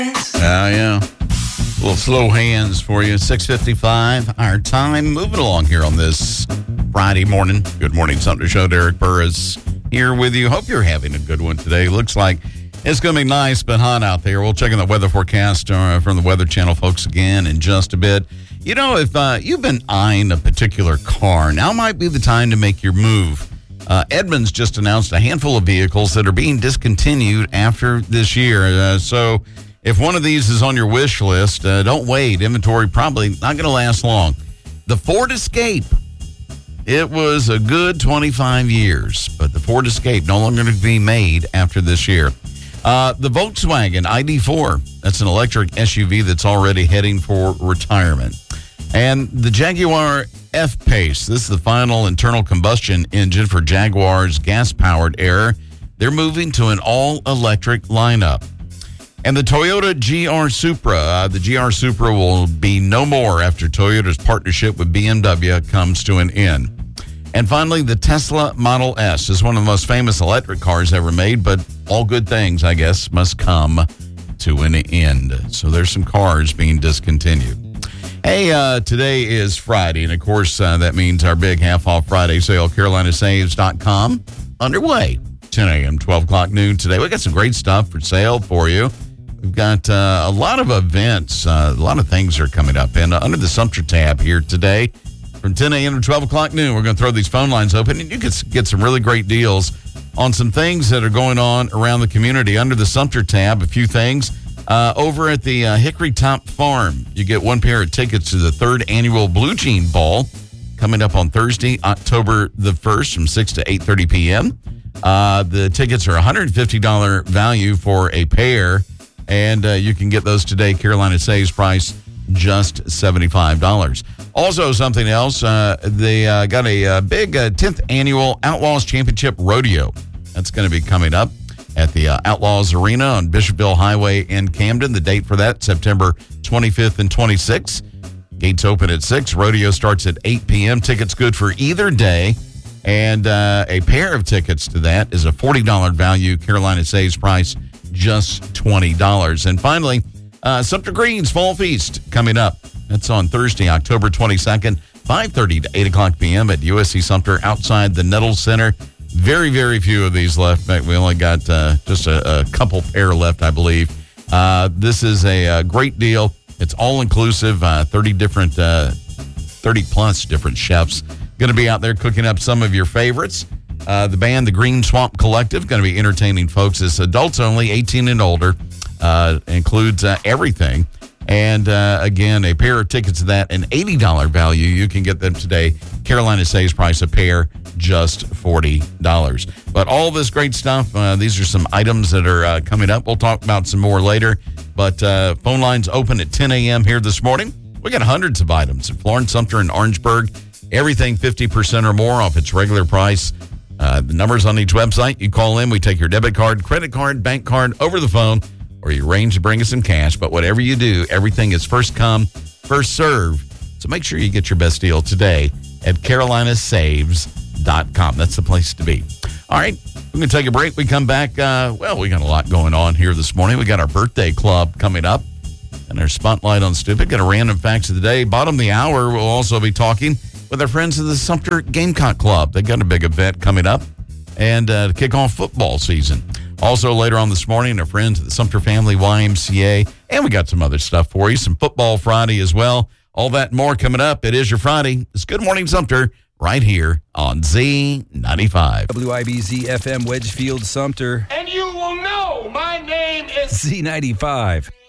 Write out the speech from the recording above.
Yeah. A little slow hands for you. 6:55, our time. Moving along here on this Friday morning. Good morning, Sumter Show. Derek Burris here with you. Hope you're having a good one today. Looks like it's going to be nice but hot out there. We'll check in the weather forecast from the Weather Channel folks again in just a bit. You know, if you've been eyeing a particular car, now might be the time to make your move. Edmunds just announced a handful of vehicles that are being discontinued after this year. So if one of these is on your wish list, don't wait. Inventory probably not going to last long. The Ford Escape. It was a good 25 years, but the Ford Escape no longer going to be made after this year. The Volkswagen ID4, that's an electric SUV that's already heading for retirement. And the Jaguar F-Pace, this is the final internal combustion engine for Jaguar's gas-powered era. They're moving to an all-electric lineup. And the Toyota GR Supra, the GR Supra will be no more after Toyota's partnership with BMW comes to an end. And finally, the Tesla Model S is one of the most famous electric cars ever made, but all good things, I guess, must come to an end. So there's some cars being discontinued. Hey, today is Friday, and of course, that means our big half-off Friday sale, CarolinaSaves.com, underway. 10 a.m., 12 o'clock noon today. We got some great stuff for sale for you. We've got a lot of events, a lot of things are coming up. And under the Sumter tab here today, from 10 a.m. to 12 o'clock noon, we're going to throw these phone lines open, and you can get some really great deals on some things that are going on around the community. Under the Sumter tab, a few things. Over at the Hickory Top Farm, you get one pair of tickets to the 3rd annual Blue Jean Ball coming up on Thursday, October the 1st from 6 to 8:30 p.m. The tickets are $150 value for a pair, and you can get those today. Carolina Saves price just $75. Also, something else, they got a big 10th annual Outlaws Championship Rodeo. That's going to be coming up at the Outlaws Arena on Bishopville Highway in Camden. The date for that, September 25th and 26th. Gates open at 6. Rodeo starts at 8 p.m. Tickets good for either day. And a pair of tickets to that is a $40 value. Carolina Saves price just $20. And finally, Sumter Green's Fall Feast coming up. That's on Thursday, October 22nd, 5:30 to 8 o'clock p.m. at USC Sumter outside the Nettles Center. Very, very few of these left. In fact, we only got just a couple pair left, I believe. This is a great deal. It's all-inclusive, 30-plus different chefs going to be out there cooking up some of your favorites. The band, the Green Swamp Collective, going to be entertaining folks. It's adults only, 18 and older. Includes everything. And, again, a pair of tickets to that, an $80 value. You can get them today. Carolina Saves price a pair, just $40. But all this great stuff, these are some items that are coming up. We'll talk about some more later. But phone lines open at 10 a.m. here this morning. We got hundreds of items in Florence, Sumter, and Orangeburg. Everything 50% or more off its regular price. The numbers on each website. You call in, we take your debit card, credit card, bank card over the phone, or you arrange to bring us some cash. But whatever you do, everything is first come, first serve. So make sure you get your best deal today at CarolinaSaves.com. That's the place to be. All right, we're going to take a break. We come back. We got a lot going on here this morning. We got our birthday club coming up and our spotlight on Stupid. Got a random facts of the day. Bottom of the hour, we'll also be talking with our friends of the Sumter Gamecock Club. They got a big event coming up and to kick off football season. Also, later on this morning, our friends at the Sumter Family YMCA. And we got some other stuff for you, some Football Friday as well. All that and more coming up. It is your Friday. It's Good Morning Sumter right here on Z95. WIBZ FM Wedgefield Sumter. And you will know my name is Z95.